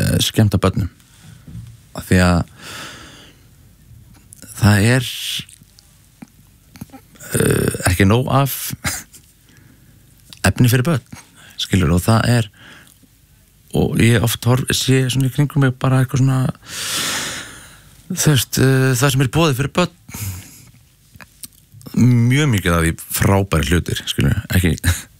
skemmta börnum af því að það ekki nóg af efni fyrir börn skilur og það og ég oft sé svona í kringum mig bara eitthvað svona það sem boðið fyrir börn mjög mikið af því frábæri hlutir skilur, ekki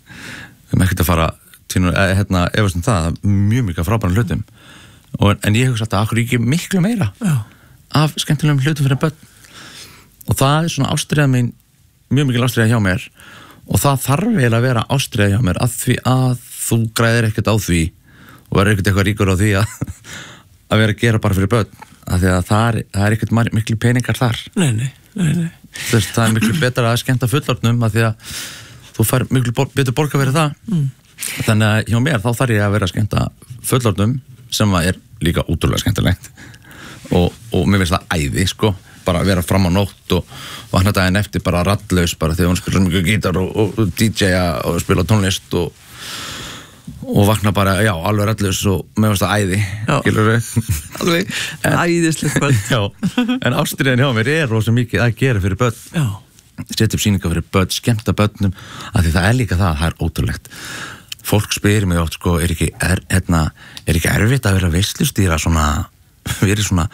að fara efast það mjög mikið af frábæri hlutum en ég hugsa alltaf akkur ekki miklu meira af skemmtilegum hlutum fyrir börn og það svona ástríða mín mjög mikil ástríða hjá mér og það þarf eiginlega að vera ástríða hjá mér að því að þú græðir ekkert á því og verður ekkert eitthvað ríkur á því að vera að gera bara fyrir börn af því að það ekkert miklu peningar þar Nei. Það miklu betra að skemmta fullorðnum af því að þú fær miklu betur borga fyrir það þannig að hjá mér þá þarf ég að vera að skemmta fullorðnum sem líka útrúlega skemmtilegt og mér finnst það æði sko bara að vera fram á nótt og vakna daginn eftir bara raddlaus bara þegar hún spila mjög gítar og DJ-a og spila tónlist og vakna bara, já, alveg raddlaus og mér finnst það æði skilurðu? Alveg æðislega kvöld Já, en ástríðan hjá mér rosa mikið að gera fyrir börn setja upp sýningar fyrir börn, skemmta börnum af því það líka það ótrúlegt fólk spyrir mig oft sko, ekki erfitt að vera veislustýra verið svona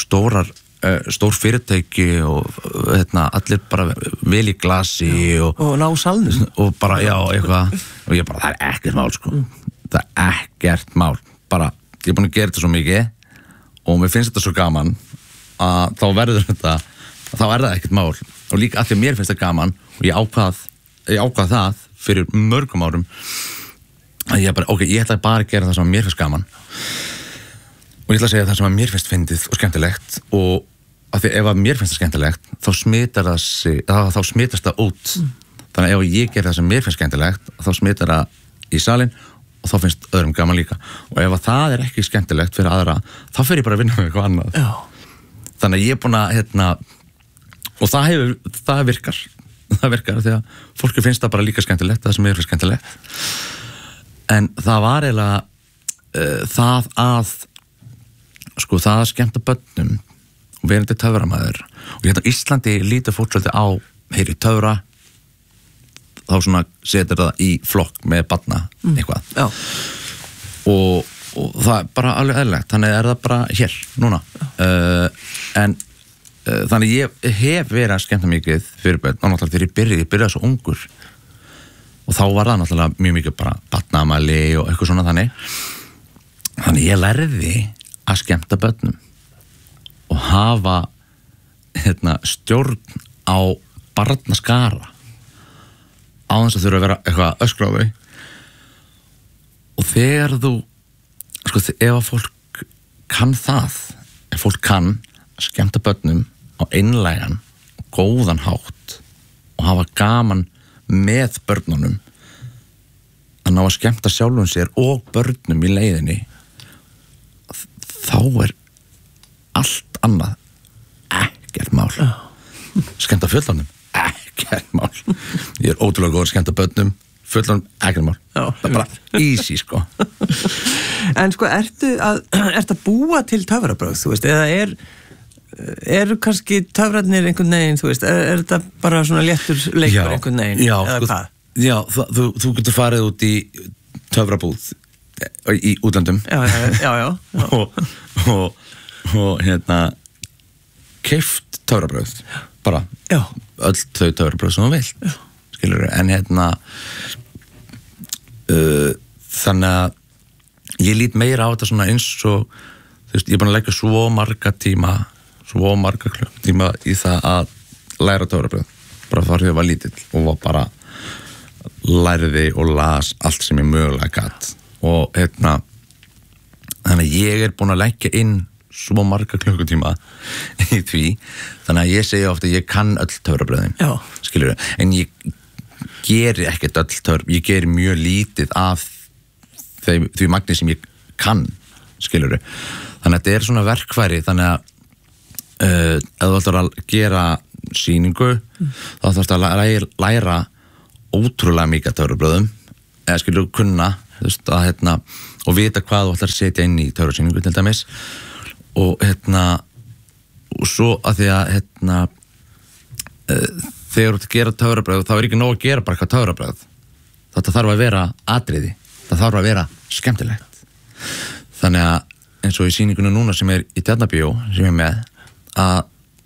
stór fyrirtæki og allir bara vel í glasi og ná salnum og bara, já, eitthvað og ég bara, það ekkert mál sko það ekkert mál, bara ég búin að gera þetta svo mikið og mér finnst þetta svo gaman að þá verður þetta þá það ekkert mál og líka að því að mér finnst þetta gaman og ég ákvað það fyrir mörgum árum að ég bara, ok, ég ætla bara að gera það sem mér finnst gaman og ég ætla að segja það sem mér finnst fyndið og skemmtilegt og af því ef að mér finnst það skemmtilegt þá smitast það út þannig að ef ég ger það sem mér finnst skemmtilegt þá smitar það í salinn og þá finnst öðrum gaman líka og ef að það ekki skemmtilegt fyrir aðra þá fer ég bara að vinna með eitthvað annað þannig að ég er búin að og það virkar því að fólki finnst það bara líka skemmtilegt það sem mér finnst skemmtilegt en það var eiginlega það að skemmta börnum og verandi töframæður og á Íslandi lítur fólk svolítið á heyri töfra þá svona setur það í flokk með barna eitthvað og það bara alveg eðlilegt þannig það bara hér, núna þannig ég hef verið að skemmta mikið fyrir börn og náttúrulega þegar ég byrjaði svo ungur og þá var það náttúrulega mjög mikið bara barnaamæli og eitthvað svona þannig ég lærði að skemmta börnum og hafa stjórn á barnaskara á þess að þurfa að vera eitthvað öskra á þau og þegar þú ef að fólk kann það ef fólk kann að skemmta börnum á einlægan og góðan hátt og hafa gaman með börnunum að ná að skemmta sjálfum sér og börnum í leiðinni þá allt annað ekkert mál skemmta fullorðnum ekkert mál ég ótrúlega góð að skemmta börnum fullorðnum ekkert mál það bara easy sko En sko ertu að búa til töfrabrögð þú veist eða eru kannski töfrarnir einhvern veginn þú veist þetta bara svona léttur leikur einhvern veginn eða hvað? Já, þú getur farið út í töfrabúð í útlöndum já. og keypt töfrabröð bara öll þau töfrabröð sem þú vilt skilurðu, en þannig að ég lít meira á þetta svona eins og þú veist, ég er búin að leggja svo marga klukkutíma í það að læra töfrabröð bara þar þegar ég var lítill og var bara lærði og las allt sem ég mögulega gat og þannig að ég er búin að leggja inn svo marga klukkutíma í því þannig að ég segja ofta ég kann öll töfrabröðin skilurðu, en ég geri ekkert öll töfrabröð, ég geri mjög lítið af því magni sem ég kann skilurðu, þannig að þetta er svona verkfæri þannig að ef þú ætlar að gera sýningu þá þarfst að læra ótrúlega mikið töfrabröðum eða skilurðu kunna þú veist, að og vita hvað þú ætlar að setja inn í töfrasýningu til dæmis og og svo að því að þegar þú ert að gera töfrabröð þá ekki nóg að gera bara eitthvað töfrabröð. Þetta þarf að vera atriði, það þarf að vera skemmtilegt. Þannig að eins og í sýningunum núna sem í Tjarnarbíó sem ég með að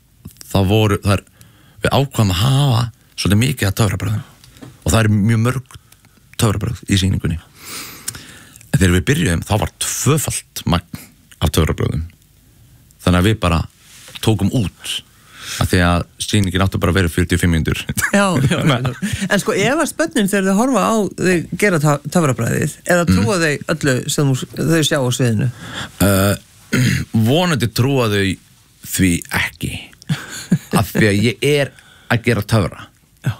við ákváðum að hafa svolítið mikið af töfrabröðum og það mjög mörg töfrabröð í sýningunni. En þegar við byrjuðum þá var 2-falt magn af töfrabröðum. Þannig að við bara tókum út af því að sýningin áttu bara að vera 45 mínútur. Já. En sko ef að spönnin þegar þau horfa á þau gera töfrabröðið eða trúa þau öllu sem þau sjá á sviðinu? Vonandi trúa þau því ekki. Af því að ég að gera töfra. Já.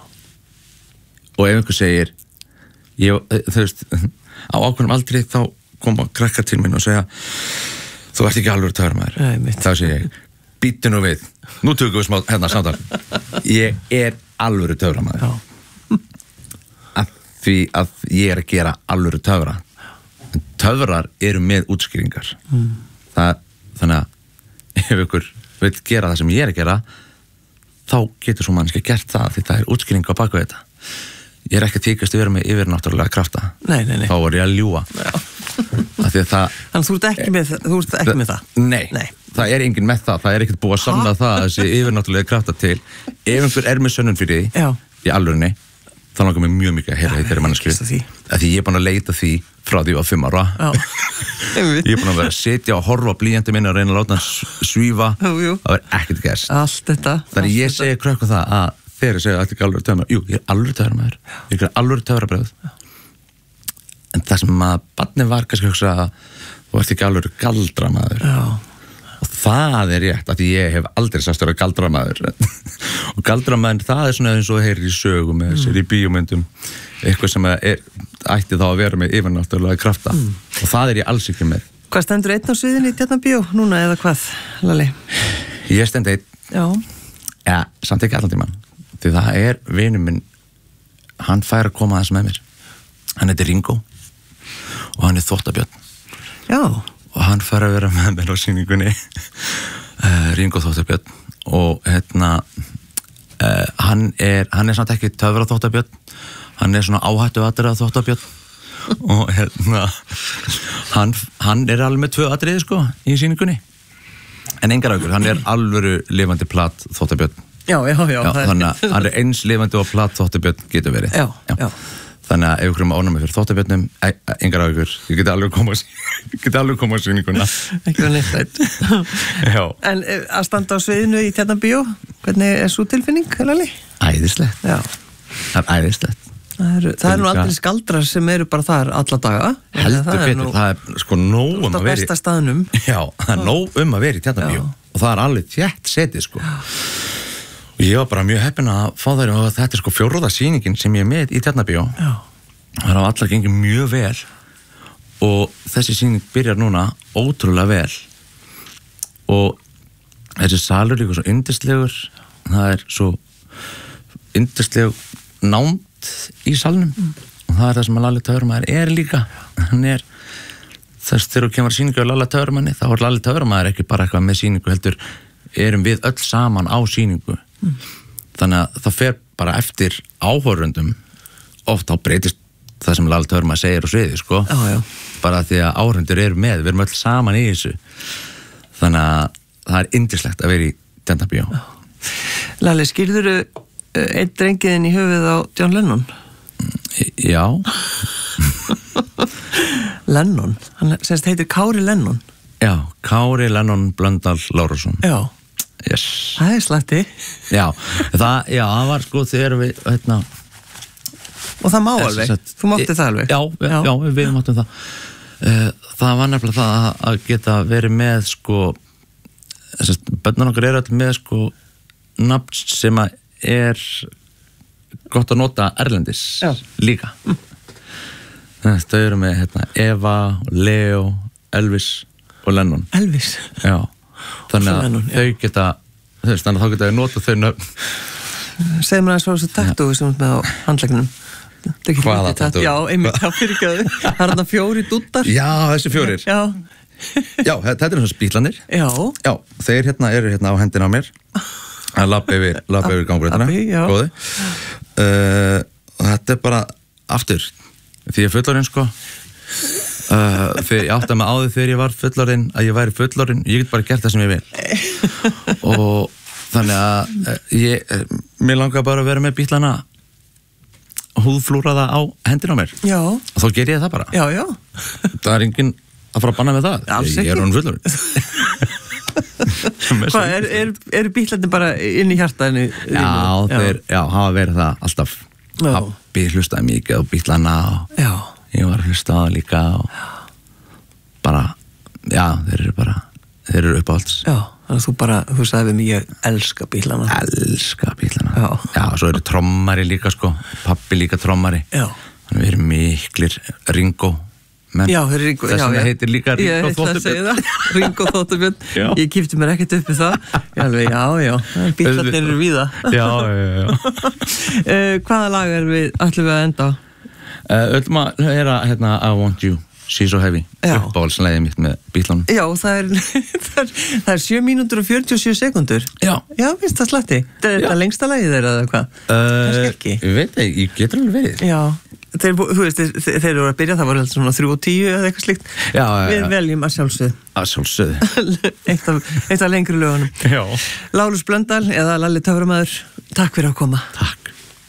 Og ef einhver segir þú veist, á ákveðnum aldrei þá koma krakkar til mín og segja þú ert ekki alveg töframaður. Þá segir ég, býttu nú við, nú tökum við smá samtal. Ég alvöru töframaður. Af því að ég að gera alvöru töfra. En töfrar eru með útskýringar. Þannig að ef ykkur vil gera það sem ég að gera þá getur svo mannski gert það því það útskýring á baku þetta. Ég ekki tíkast að vera með yfirnáttúrulega krafta. Nei. Þá var ég að ljúga. Þannig þú ert ekki með það? Nei. Það enginn með það. Það ekkert búið að samla það þessi yfirnáttúrulega krafta til. Ef einhver með sönnun fyrir því í alvörunni, þá langar mér mjög mikið að heyra þeirri manneskju. Því ég búin að leita því frá því ég var 5 ára. Ég búin að vera að sitja og horfa á blýjandi minni og reyna að láta hann svífa. Það ekkert gerst. Allt þetta. Þannig ég segi krökkum það að þegar ég segja að þetta ekki alveg töframaður. Jú, ég alveg töframaður. Ég alveg töfrabröð. En það sem að barnið var kannski að hugsa að þú ert ekki alveg galdramaður. Og það rétt, að ég hef aldrei sagst að vera galdramaður. Og galdramaður, það svona eins og heyrir í sögum eða sér í bíómyndum, eitthvað sem ætti þá að vera með yfirnáttúrulega krafta. Og það ég alls ekki með. Hvað stendur einn á sviðinu í Tjarnarbíó núna eða hvað, Lalli? Ég stend einn. Já. Ja, samt ekki allan tímann. Því það vinur minn, hann fær að koma aðeins með mér. Hann heitir Ringo og hann Þvottabjörn. Já. Og hann fær að vera með mér á sýningunni, Ringo Þvottabjörn. Og hann samt ekki töfra Þvottabjörn, hann svona áhættu atriða Þvottabjörn. Og hann alveg með 2 atriði sko í sýningunni. En engar aukur, hann alvöru lifandi plat Þvottabjörn. Já. Þannig að hann eins lifandi og plat Þvottabjörn getur verið. Já. Þannig að ef ykkur ánæmi fyrir Þvottabjörnum, engar aukur, ég geti alveg koma á sýninguna. Ekki var neitt. Já. En að standa á sviðinu í Tjarnarbíó, hvernig svo tilfinning, Lalli? Æðislegt. Já. Það æðislegt. Það nú aldrei skaldrar sem eru bara þar alla daga. Heldur betur, það sko nóg að vera besta staðnum. Já, það nóg að vera í Tjarnarbíó og það alveg þétt setið sko. Og ég var bara mjög heppinn að fá þær og þetta sko 4. sýningin sem ég með í Tjarnarbíó. Já. Það hafa allar gengið mjög vel og þessi sýning byrjar núna ótrúlega vel og þessi salur líka svo yndislegur, það svo yndisleg námt í salnum og það það sem að Lalli töframaður líka. Hann þess þegar þú kemur sýningu á Lalla töframanni, þá Lalli töframaður ekki bara eitthvað með sýningu, heldur erum við öll saman á sýningu. Þannig að það fer bara eftir áhorfendum, oft þá breytist það sem Lalli töframaður segir á sviði sko. Já. Bara því að áhorfendur eru með, við erum öll saman í þessu. Þannig að það yndislegt að vera í Tjarnarbíó. Lalli, skýrðurðu einn drengiðinn í höfuð á John Lennon? Já. Lennon? Hann semst heitir Kári Lennon? Já, Kári Lennon Blöndal Lárusson. Já. Yes. Það slatti. Já, það var sko þegar við og það má alveg? Þú mátti það alveg? Já, við máttum það. Það var nefnilega það að geta verið með sko börnun okkar öll með sko nafn sem að gott að nota erlendis líka. Þau eru með Eva, Leo, Elvis og Lennon. Elvis? Já. Þannig að þau geta þannig að þá geta þau nota þau nöfn. Segðu mér aðeins frá þessu tattoo sem við með á handleggnum. Hvaða tattoo? Já, einmitt, það fyrirgjöðu. Það þarna 4 dúttar. Já, þessi 4. Já, þetta er svona Bítlarnir. Já. Já, þeir eru á hendina á mér. Að labba yfir gangbrautina. Góði. Og þetta er bara aftur. Því ég fullorðinn, sko. Þegar ég átti að mig á því þegar ég var fullorðinn að ég væri fullorðinn, ég get bara gert það sem ég vil. Og þannig að mér langar bara að vera með Bítlana húðflúraða á hendina á mér. Já. Og þá ger ég það bara. Já, já. Það er enginn að fara að banna með það. Alls ekki. Ég er honum fullorðinn. Hvað, eru Bítlarnir bara inn í hjartaðinu? Já, þeir hafa verið það alltaf. Pabbi hlustaði mikið á Bítlana og ég var að hlusta á það líka og bara, já, þeir eru uppáhalds. Já, þannig að þú sagði við mig, ég elska Bítlana. Elska Bítlana. Já, svo eru trommari líka, sko. Pabbi líka trommari. Já. Þannig við erum miklir Ringo menn. Já, Ringo, já. Þess að heitir líka Ringo Þóttubjörn. Ég ætla að segja það, Ringo Þóttubjörn. Ég kýfti mér ekkert upp við það. Ég alveg, já, Bítlarnir eru víða. Já. Hvaða lag ætlum við að enda á? Öllum að heyra hérna I Want You, She's So Heavy, uppáhaldslegið mitt með Bítlunum. Já, það er 7 mínútur og 47 sekundur. Já. Já, finnst það slatti. Er þetta lengsta lagið þeirra eða hvað? Kannski ekki. Ég veit það, ég getur alveg verið. Já, þú veist, þeir eru að byrja, það var alltaf svona 3:10 eða eitthvað slíkt. Já. Við veljum að sjálfsögðu. Að sjálfsögðu. Eitt af lengri lögunum. Já. Lárus Blöndal eða Lalli Töframaður, takk fyrir að koma. Takk.